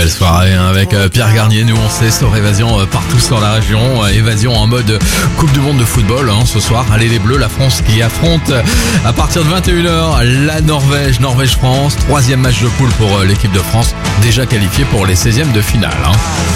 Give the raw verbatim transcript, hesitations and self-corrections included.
Belle soirée hein, avec euh, Pierre Garnier. Nous on sait sur Évasion euh, partout sur la région. Euh, Évasion en mode Coupe du Monde de football hein, ce soir. Allez les Bleus, la France qui affronte euh, à partir de vingt et une heures la Norvège. Norvège-France, troisième match de poule pour euh, l'équipe de France, déjà qualifiée pour les seizièmes de finale. Hein.